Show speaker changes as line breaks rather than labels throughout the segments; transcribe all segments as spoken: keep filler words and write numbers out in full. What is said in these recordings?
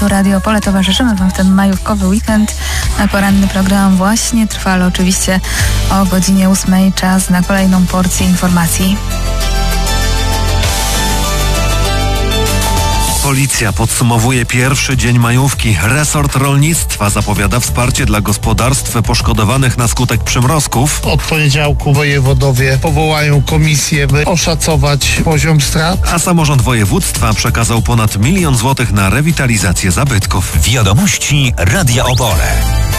tu Radio Opole. Towarzyszymy Wam w ten majówkowy weekend. Na poranny program właśnie trwa, ale oczywiście o godzinie ósmej czas na kolejną porcję informacji.
Policja podsumowuje pierwszy dzień majówki. Resort rolnictwa zapowiada wsparcie dla gospodarstw poszkodowanych na skutek przymrozków.
Od poniedziałku wojewodowie powołają komisję, by oszacować poziom strat.
A samorząd województwa przekazał ponad milion złotych na rewitalizację zabytków.
Wiadomości Radia Opole.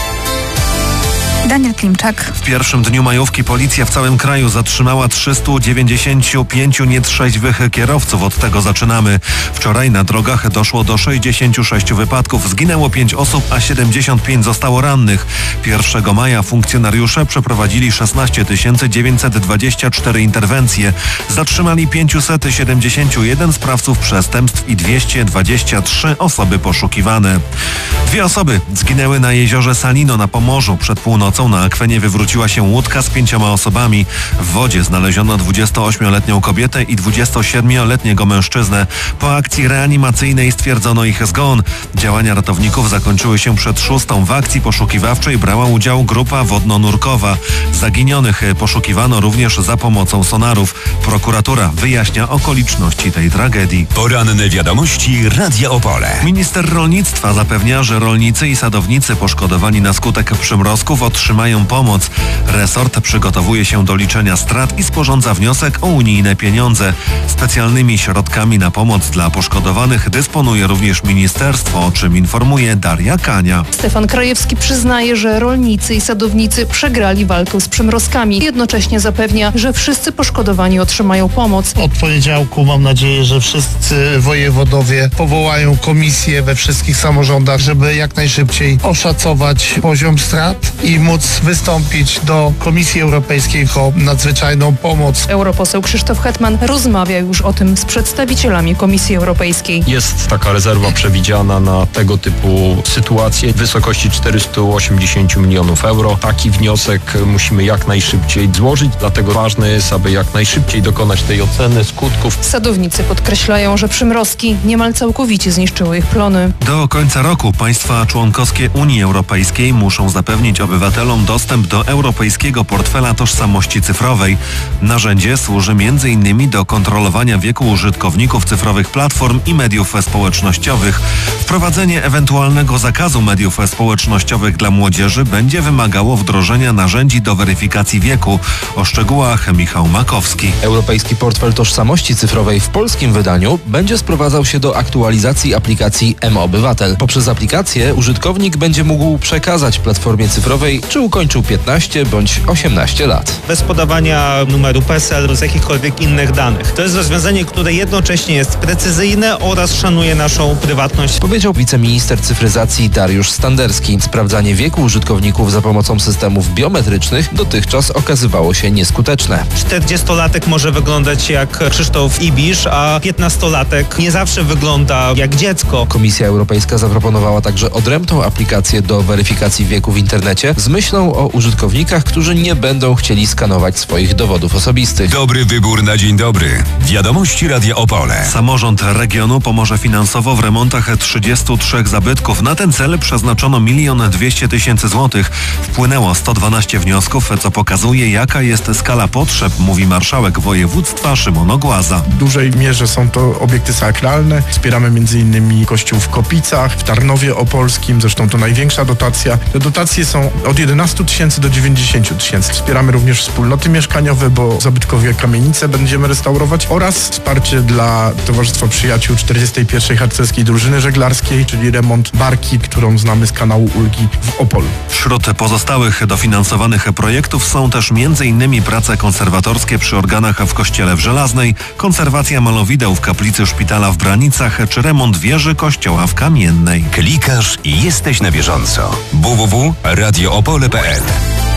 Daniel Klimczak.
W pierwszym dniu majówki policja w całym kraju zatrzymała trzystu dziewięćdziesięciu pięciu nietrzeźwych kierowców. Od tego zaczynamy. Wczoraj na drogach doszło do sześćdziesięciu sześciu wypadków. Zginęło pięć osób, a siedemdziesiąt pięć zostało rannych. pierwszego maja funkcjonariusze przeprowadzili szesnaście tysięcy dziewięćset dwadzieścia cztery interwencje. Zatrzymali pięćset siedemdziesiąt jeden sprawców przestępstw i dwieście dwadzieścia trzy osoby poszukiwane. Dwie osoby zginęły na jeziorze Salino na Pomorzu. Przed północą na akwenie wywróciła się łódka z pięcioma osobami. W wodzie znaleziono dwudziestoośmioletnią kobietę i dwudziestosiedmioletniego mężczyznę. Po akcji reanimacyjnej stwierdzono ich zgon. Działania ratowników zakończyły się przed szóstą. W akcji poszukiwawczej brała udział grupa wodno-nurkowa. Zaginionych poszukiwano również za pomocą sonarów. Prokuratura wyjaśnia okoliczności tej tragedii.
Poranne wiadomości Radia Opole.
Minister rolnictwa zapewnia, że rolnicy i sadownicy poszkodowani na skutek przymrozków otrzymają pomoc. Resort przygotowuje się do liczenia strat i sporządza wniosek o unijne pieniądze. Specjalnymi środkami na pomoc dla poszkodowanych dysponuje również ministerstwo, o czym informuje Daria Kania.
Stefan Krajewski przyznaje, że rolnicy i sadownicy przegrali walkę z przymrozkami. Jednocześnie zapewnia, że wszyscy poszkodowani otrzymają pomoc.
Od poniedziałku mam nadzieję, że wszyscy wojewodowie powołają komisję we wszystkich samorządach, żeby jak najszybciej oszacować poziom strat i móc wystąpić do Komisji Europejskiej o nadzwyczajną pomoc.
Europoseł Krzysztof Hetman rozmawia już o tym z przedstawicielami Komisji Europejskiej.
Jest taka rezerwa przewidziana na tego typu sytuacje w wysokości czterysta osiemdziesiąt milionów euro. Taki wniosek musimy jak najszybciej złożyć, dlatego ważne jest, aby jak najszybciej dokonać tej oceny skutków.
Sadownicy podkreślają, że przymrozki niemal całkowicie zniszczyły ich plony.
Do końca roku państwa członkowskie Unii Europejskiej muszą zapewnić obywatelom dostęp do europejskiego portfela tożsamości cyfrowej. Narzędzie służy między innymi do kontrolowania wieku użytkowników cyfrowych platform i mediów społecznościowych. Wprowadzenie ewentualnego zakazu mediów społecznościowych dla młodzieży będzie wymagało wdrożenia narzędzi do weryfikacji wieku. O szczegółach Michał Makowski.
Europejski portfel tożsamości cyfrowej w polskim wydaniu będzie sprowadzał się do aktualizacji aplikacji M-Obywatel. Poprzez aplikację użytkownik będzie mógł przekazać platformie cyfrowej, czy ukończył piętnaście bądź osiemnaście lat.
Bez podawania numeru P E S E L z jakichkolwiek innych danych. To jest rozwiązanie, które jednocześnie jest precyzyjne oraz szanuje naszą prywatność.
Powiedział wiceminister cyfryzacji Dariusz Standerski. Sprawdzanie wieku użytkowników za pomocą systemów biometrycznych dotychczas okazywało się nieskuteczne.
czterdziestolatek może wyglądać jak Krzysztof Ibisz, a piętnastolatek nie zawsze wygląda jak dziecko.
Komisja Europejska zaproponowała także odrębną aplikację do weryfikacji wieku w internecie z myślą o użytkownikach, którzy nie będą chcieli skanować swoich dowodów osobistych.
Dobry wybór na dzień dobry. Wiadomości Radia Opole.
Samorząd regionu pomoże finansowo w remontach trzydziestu trzech zabytków. Na ten cel przeznaczono milion dwieście tysięcy złotych. Wpłynęło sto dwanaście wniosków, co pokazuje, jaka jest skala potrzeb, mówi marszałek województwa Szymon Ogłaza.
W dużej mierze są to obiekty sakralne. Wspieramy między innymi kościół w Kopicach, w Tarnowie Opolskim, zresztą to największa dotacja. Te dotacje są od jedenastu tysięcy do dziewięćdziesięciu tysięcy. Wspieramy również wspólnoty mieszkaniowe, bo zabytkowe kamienice będziemy restaurować, oraz wsparcie dla Towarzystwa Przyjaciół czterdziestej pierwszej Harcerskiej Drużyny Żeglarskiej, czyli remont barki, którą znamy z kanału Ulgi w Opolu.
Wśród pozostałych dofinansowanych projektów są też między innymi prace konserwatorskie przy organach w Kościele w Żelaznej, konserwacja malowideł w kaplicy szpitala w Branicach, czy remont wieży kościoła w Kamiennej.
Klikasz i jesteś na bieżąco. w w w kropka radio opole kropka p l.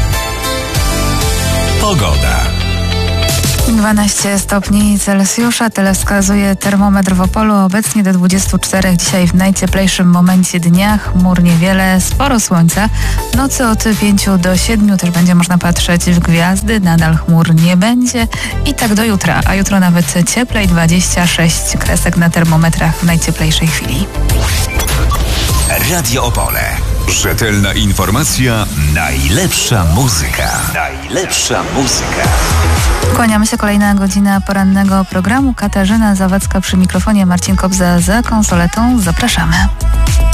Pogoda.
dwanaście stopni Celsjusza, tyle wskazuje termometr w Opolu. Obecnie do dwudziestu czterech, dzisiaj w najcieplejszym momencie dnia. Chmur niewiele, sporo słońca. Nocy od pięciu do siedmiu też będzie można patrzeć w gwiazdy. Nadal chmur nie będzie. I tak do jutra, a jutro nawet cieplej, dwadzieścia sześć kresek na termometrach w najcieplejszej chwili.
Radio Opole. Rzetelna informacja, najlepsza muzyka. Najlepsza muzyka.
Kłaniamy się, kolejna godzina porannego programu. Katarzyna Zawadzka przy mikrofonie, Marcin Kobza za konsoletą. Zapraszamy.